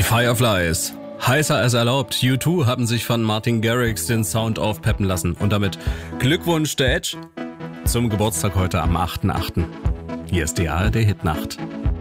Fireflies. Heißer als erlaubt. U2 haben sich von Martin Garrix den Sound aufpeppen lassen. Und damit Glückwunsch der Edge zum Geburtstag heute am 8.8. Hier ist die ARD Hitnacht.